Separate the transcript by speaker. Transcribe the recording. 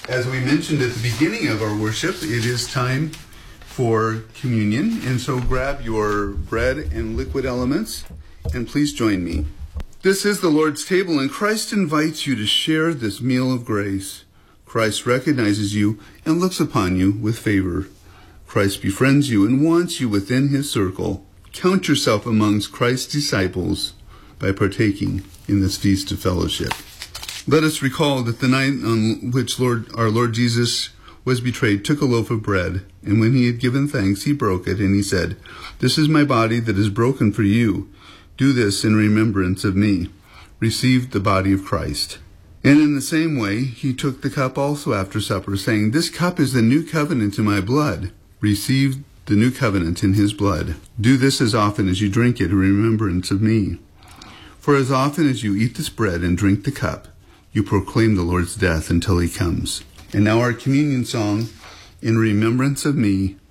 Speaker 1: As we mentioned at the beginning of our worship, it is time for communion, and so grab your bread and liquid elements, and please join me. This is the Lord's table, and Christ invites you to share this meal of grace. Christ recognizes you and looks upon you with favor. Christ befriends you and wants you within his circle. Count yourself amongst Christ's disciples by partaking in this feast of fellowship. Let us recall that the night on which our Lord Jesus was betrayed took a loaf of bread, and when he had given thanks, he broke it, and he said, "This is my body that is broken for you. Do this in remembrance of me." Receive the body of Christ. And in the same way, he took the cup also after supper, saying, "This cup is the new covenant in my blood. Receive the new covenant in his blood. Do this as often as you drink it in remembrance of me. For as often as you eat this bread and drink the cup, you proclaim the Lord's death until he comes." And now our communion song, "In Remembrance of Me."